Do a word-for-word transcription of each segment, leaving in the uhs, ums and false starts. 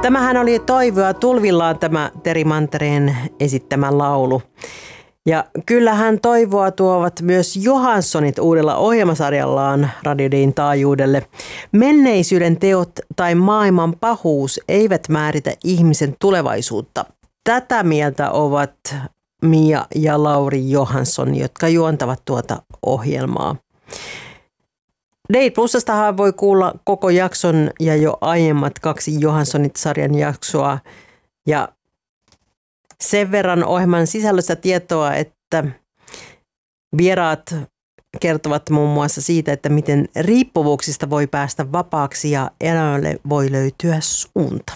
Tämähän oli Toivoa tulvillaan tämä Teri Mantereen esittämä laulu. Ja kyllähän toivoa tuovat myös Johanssonit uudella ohjelmasarjallaan Radio Dayn taajuudelle. Menneisyyden teot tai maailman pahuus eivät määritä ihmisen tulevaisuutta. Tätä mieltä ovat Mia ja Lauri Johansson, jotka juontavat tuota ohjelmaa. Date Plusastahan voi kuulla koko jakson ja jo aiemmat kaksi Johanssonit-sarjan jaksoa. Ja sen verran ohjelman sisällöstä tietoa, että vieraat kertovat muun muassa siitä, että miten riippuvuuksista voi päästä vapaaksi ja elämälle voi löytyä suunta.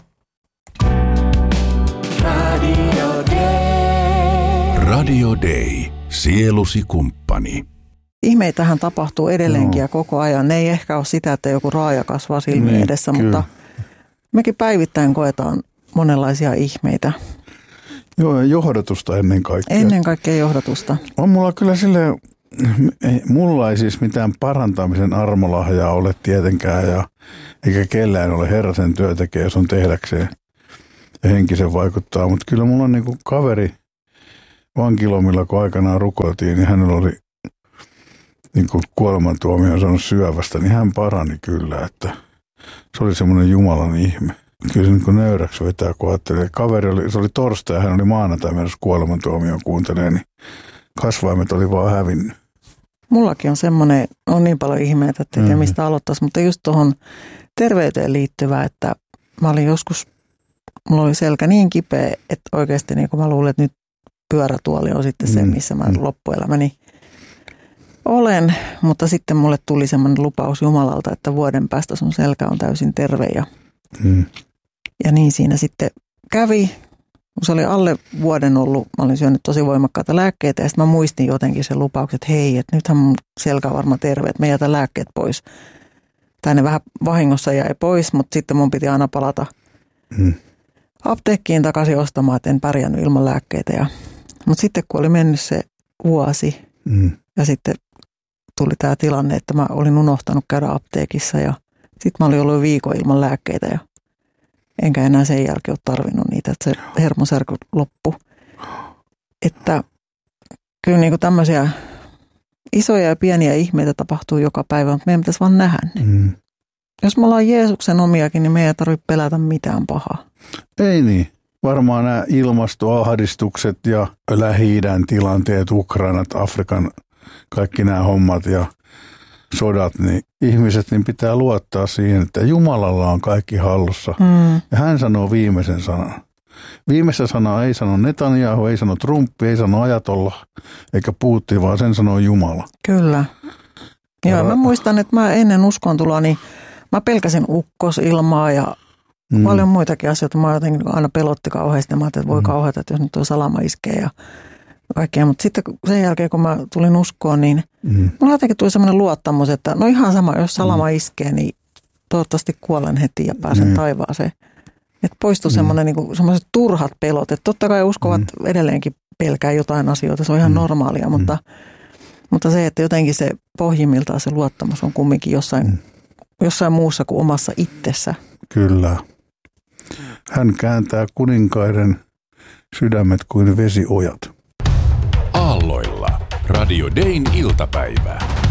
Radio Day. Radio Day. Sielusi kumppani. Ihmeitähän tapahtuu edelleenkin no. ja koko ajan. Ne ei ehkä ole sitä, että joku raaja kasvaa silmien niin, edessä, kyllä. Mutta mekin päivittäin koetaan monenlaisia ihmeitä. Joo, ja johdatusta ennen kaikkea. Ennen kaikkea johdatusta. On mulla kyllä silleen, mulla ei siis mitään parantamisen armolahjaa ole tietenkään, ja eikä kellään ole herrasen työ tekee, jos on tehdäkseen ja henkisen vaikuttaa. Mutta kyllä mulla on niinku kaveri vankilomilla, kun aikanaan rukoiltiin, niin hänellä oli niinku kuolemantuomio saanut syövästä, niin hän parani kyllä, että se oli semmoinen Jumalan ihme. Kyllä se niin nöyräksi vetää, kun ajattelee. Kaveri oli, se oli torstai ja hän oli maanantai mennessä kuolemantuomioon kuuntelee, niin kasvaimet oli vaan hävinnyt. Mullakin on semmoinen, on niin paljon ihmeitä, että mm-hmm. mistä aloittaisi, mutta just tuohon terveyteen liittyvää, että mä olin joskus, mulla oli selkä niin kipeä, että oikeasti niin kuin mä luulen, että nyt pyörätuoli on sitten se, missä mä loppuelämäni olen, mutta sitten mulle tuli semmoinen lupaus Jumalalta, että vuoden päästä sun selkä on täysin terve ja Hmm. Ja niin siinä sitten kävi. Se oli alle vuoden ollut, mä olin syönyt tosi voimakkaita lääkkeitä ja sitten mä muistin jotenkin sen lupauksen, että hei, että nythän mun selkä on varmaan terve, että me jätä lääkkeet pois. Tai ne vähän vahingossa jäi pois, mutta sitten mun piti aina palata hmm. apteekkiin takaisin ostamaan, että en pärjännyt ilman lääkkeitä. Ja, mutta sitten kun oli mennyt se vuosi hmm. ja sitten tuli tämä tilanne, että mä olin unohtanut käydä apteekissa ja sitten mä olin ollut viikon ilman lääkkeitä ja enkä enää sen jälkeen ole tarvinnut niitä, että se hermosärky loppui. Että kyllä niin kuin tämmöisiä isoja ja pieniä ihmeitä tapahtuu joka päivä, mutta meidän pitäisi vaan nähdä ne. Mm. Jos me ollaan Jeesuksen omiakin, niin meidän ei tarvitse pelätä mitään pahaa. Ei niin. Varmaan nämä ilmastoahdistukset ja Lähi-idän tilanteet, Ukrainat, Afrikan, kaikki nämä hommat ja sodat, niin ihmiset niin pitää luottaa siihen, että Jumalalla on kaikki hallussa. Mm. Ja hän sanoo viimeisen sanan. Viimeistä sanaa ei sano Netanyahu, ei sano Trump, ei sano Ajatolla, eikä Putin, vaan sen sanoo Jumala. Kyllä. Ja Joo, mä muistan, että mä ennen uskontuloa, niin mä pelkäsin ukkosilmaa ja mm. paljon muitakin asioita. Mä jotenkin aina pelotti kauheasti. Mä ajattelin, että voi mm. kauheata, että jos nyt tuo salama iskee ja kaikkea. Mutta sitten sen jälkeen, kun mä tulin uskoon, niin mm. mulla jotenkin tuli semmoinen luottamus, että no ihan sama, jos salama mm. iskee, niin toivottavasti kuolen heti ja pääsen mm. taivaaseen. Että poistui mm. semmoinen niin semmoiset turhat pelot. Että totta kai uskovat mm. edelleenkin pelkää jotain asioita, se on ihan mm. normaalia, mutta, mm. mutta se, että jotenkin se pohjimmiltaan se luottamus on kumminkin jossain, mm. jossain muussa kuin omassa itsessä. Kyllä. Hän kääntää kuninkaiden sydämet kuin vesiojat. Aalloilla Radio Dayn iltapäivää.